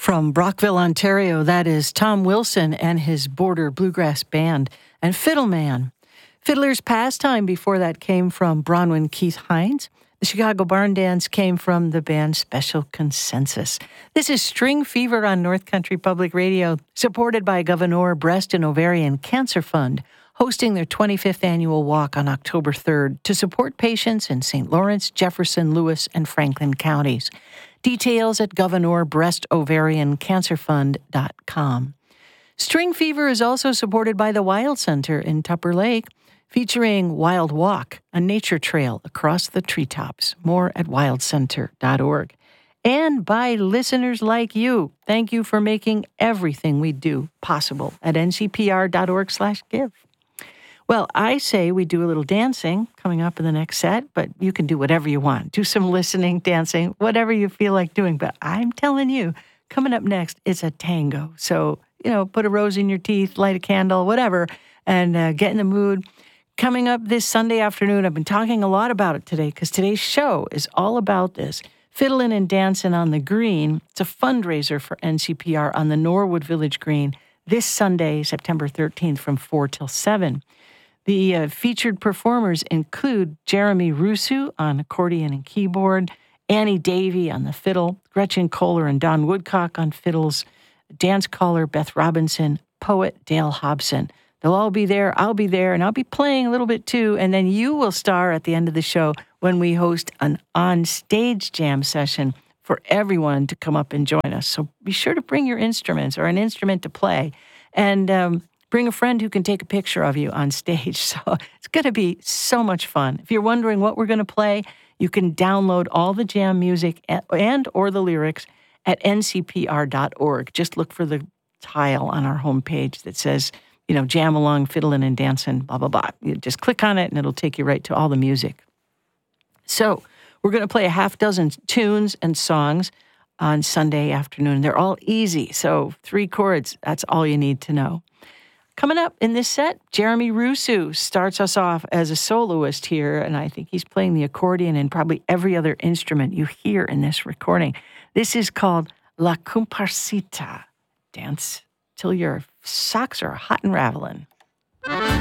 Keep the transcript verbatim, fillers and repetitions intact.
From Brockville, Ontario, that is Tom Wilson and his Border Bluegrass Band and Fiddleman. Fiddler's Pastime before that came from Bronwyn Keith Hines. The Chicago Barn Dance came from the band Special Consensus. This is String Fever on North Country Public Radio, supported by Governor Breast and Ovarian Cancer Fund, hosting their twenty-fifth annual walk on October third to support patients in Saint Lawrence, Jefferson, Lewis, and Franklin counties. Details at governor breast ovarian cancer fund dot com. String Fever is also supported by the Wild Center in Tupper Lake, featuring Wild Walk, a nature trail across the treetops. More at wild center dot org. And by listeners like you. Thank you for making everything we do possible at n c p r dot org slash give. Well, I say we do a little dancing coming up in the next set, but you can do whatever you want. Do some listening, dancing, whatever you feel like doing. But I'm telling you, coming up next, it's a tango. So, you know, put a rose in your teeth, light a candle, whatever, and uh, get in the mood. Coming up this Sunday afternoon, I've been talking a lot about it today because today's show is all about this. Fiddlin' and Dancin' on the Green. It's a fundraiser for N C P R on the Norwood Village Green this Sunday, September thirteenth from four till seven. The uh, featured performers include Jeremy Rusu on accordion and keyboard, Annie Davey on the fiddle, Gretchen Kohler and Don Woodcock on fiddles, dance caller Beth Robinson, poet Dale Hobson. They'll all be there, I'll be there, and I'll be playing a little bit too, and then you will star at the end of the show when we host an on-stage jam session for everyone to come up and join us. So be sure to bring your instruments or an instrument to play, and um, bring a friend who can take a picture of you on stage. So it's going to be so much fun. If you're wondering what we're going to play, you can download all the jam music and or the lyrics at n c p r dot org. Just look for the tile on our homepage that says, you know, jam along, fiddling and dancing, blah, blah, blah. You just click on it and it'll take you right to all the music. So we're going to play a half dozen tunes and songs on Sunday afternoon. They're all easy. So three chords, that's all you need to know. Coming up in this set, Jeremy Rusu starts us off as a soloist here, and I think he's playing the accordion and probably every other instrument you hear in this recording. This is called La Comparsita. Dance till your socks are hot and raveling.